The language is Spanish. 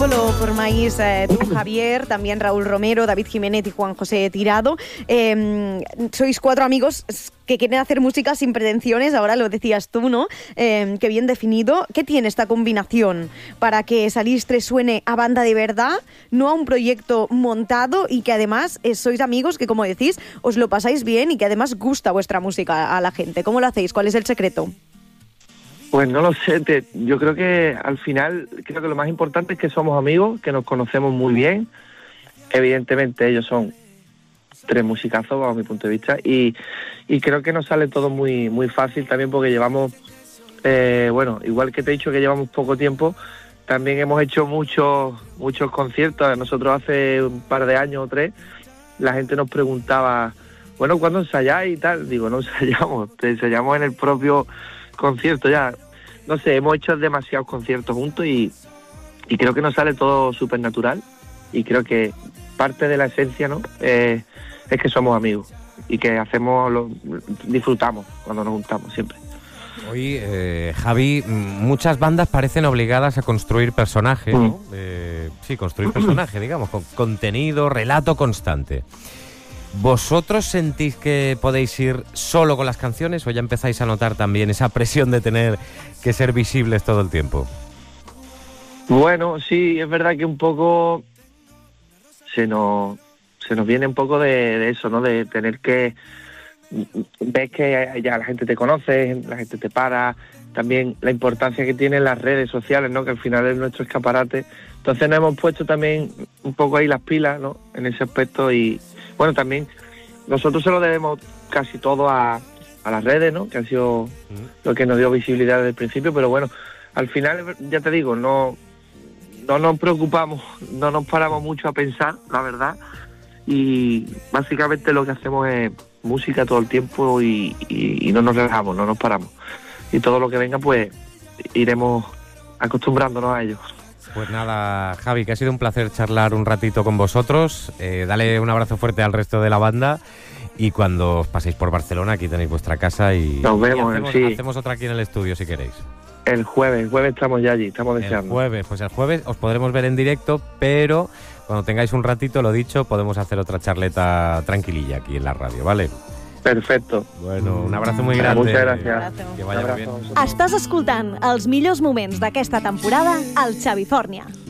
equipo lo formáis tú, Javier, también Raúl Romero, David Jiménez y Juan José Tirado. Sois 4 amigos que quieren hacer música sin pretensiones, ahora lo decías tú, ¿no? Qué bien definido. ¿Qué tiene esta combinación para que Salistre suene a banda de verdad, no a un proyecto montado, y que además sois amigos que, como decís, os lo pasáis bien y que además gusta vuestra música a la gente? ¿Cómo lo hacéis? ¿Cuál es el secreto? Pues no lo sé, yo creo que al final, creo que lo más importante es que somos amigos, que nos conocemos muy bien. Evidentemente ellos son 3 musicazos, bajo mi punto de vista, y creo que nos sale todo muy muy fácil también, porque llevamos, igual que te he dicho que llevamos poco tiempo, también hemos hecho muchos conciertos. Nosotros hace un par de años o 3, la gente nos preguntaba, bueno, ¿cuándo ensayáis y tal? Digo, no ensayamos, ensayamos en el propio concierto ya. No sé, hemos hecho demasiados conciertos juntos y creo que nos sale todo súper natural, y creo que parte de la esencia, ¿no? Es que somos amigos y que disfrutamos cuando nos juntamos siempre. Hoy, Javi, muchas bandas parecen obligadas a construir personaje, ¿no? Sí, construir personaje, digamos, con contenido, relato constante. ¿Vosotros sentís que podéis ir solo con las canciones o ya empezáis a notar también esa presión de tener que ser visibles todo el tiempo? Bueno, sí, es verdad que un poco se nos viene un poco de eso, ¿no? De tener que... Ves que ya la gente te conoce, la gente te para, también la importancia que tienen las redes sociales, ¿no? Que al final es nuestro escaparate. Entonces nos hemos puesto también un poco ahí las pilas, ¿no? En ese aspecto. Y bueno, también nosotros se lo debemos casi todo a las redes, ¿no? Que ha sido lo que nos dio visibilidad desde el principio. Pero bueno, al final, ya te digo, no nos preocupamos, no nos paramos mucho a pensar, la verdad. Y básicamente lo que hacemos es música todo el tiempo y no nos relajamos, no nos paramos. Y todo lo que venga, pues iremos acostumbrándonos a ello. Pues nada, Javi, que ha sido un placer charlar un ratito con vosotros. Dale un abrazo fuerte al resto de la banda, y cuando os paséis por Barcelona, aquí tenéis vuestra casa y nos vemos. Hacemos otra aquí en el estudio si queréis. El jueves estamos ya allí, estamos deseando. El jueves os podremos ver en directo, pero cuando tengáis un ratito, lo dicho, podemos hacer otra charleta tranquililla aquí en la radio, ¿vale? Perfecto. Bueno, un abrazo muy grande. Muchas gracias. Que vaya muy bien. Estàs escoltant els millors moments d'aquesta temporada al Xavifòrnia.